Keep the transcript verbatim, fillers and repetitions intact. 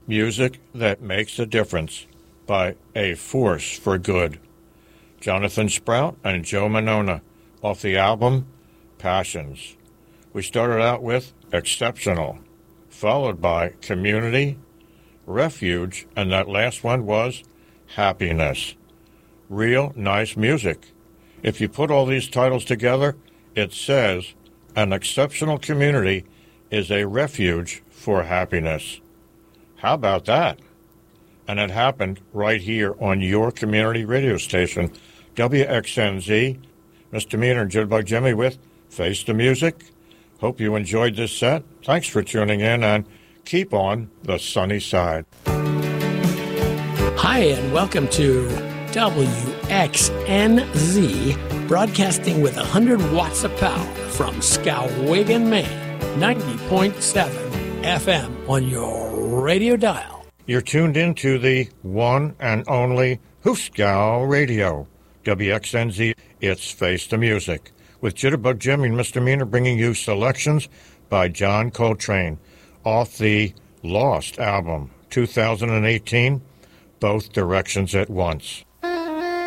Music that Makes a Difference by A Force for Good. Jonathan Sprout and Joe Monona off the album Passions. We started out with Exceptional, followed by Community, Refuge, and that last one was Happiness. Real nice music. If you put all these titles together, it says an exceptional community is a refuge for happiness. How about that? And it happened right here on your community radio station, W X N Z. Mister Meaner and Jitterbug Jimmy with Face the Music. Hope you enjoyed this set. Thanks for tuning in, and keep on the sunny side. Hi, and welcome to W X N Z, broadcasting with one hundred watts of power from Skowhegan, Maine, ninety point seven F M on your radio dial. You're tuned into the one and only Hooskow Radio, W X N Z. It's Face the Music, with Jitterbug Jimmy and Mister Meaner bringing you selections by John Coltrane off the Lost album, two thousand eighteen, Both Directions at Once.